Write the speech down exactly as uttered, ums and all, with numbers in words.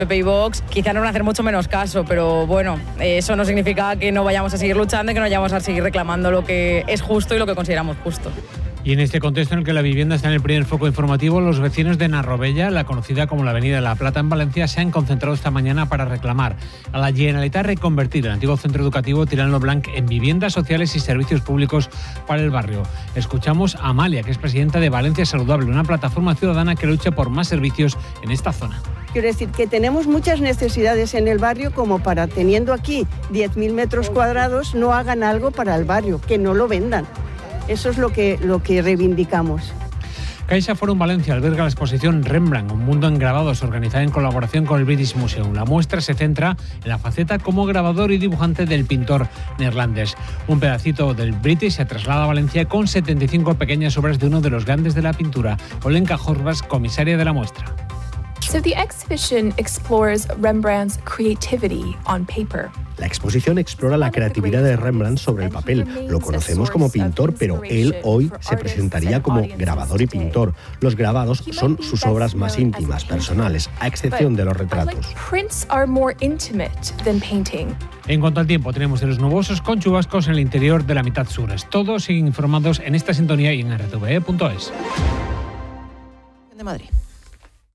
P P y Vox quizá nos van a hacer mucho menos caso, pero bueno, eso no significa que no vayamos a seguir luchando y que no vayamos a seguir reclamando lo que es justo y lo que consideramos justo. Y en este contexto en el que la vivienda está en el primer foco informativo, los vecinos de Narrobella, la conocida como la Avenida de la Plata en Valencia, se han concentrado esta mañana para reclamar a la Generalitat reconvertir el antiguo centro educativo Tirant lo Blanc en viviendas sociales y servicios públicos para el barrio. Escuchamos a Amalia, que es presidenta de Valencia Saludable, una plataforma ciudadana que lucha por más servicios en esta zona. Quiero decir que tenemos muchas necesidades en el barrio como para, teniendo aquí diez mil metros cuadrados, no hagan algo para el barrio, que no lo vendan. Eso es lo que, lo que reivindicamos. Caixa Forum Valencia alberga la exposición Rembrandt, un mundo en grabados, organizada en colaboración con el British Museum. La muestra se centra en la faceta como grabador y dibujante del pintor neerlandés. Un pedacito del British se traslada a Valencia con setenta y cinco pequeñas obras de uno de los grandes de la pintura, Olenka Horvath, comisaria de la muestra. So the exhibition explores Rembrandt's creativity on paper. La exposición explora la creatividad de Rembrandt sobre el papel. Lo conocemos como pintor, pero él hoy se presentaría como grabador y pintor. Los grabados son sus obras más íntimas, personales, a excepción de los retratos. En cuanto al tiempo, tenemos de los nubosos con chubascos en el interior de la mitad sur. Todos siguen informados en esta sintonía y en r t v e punto es. De Madrid.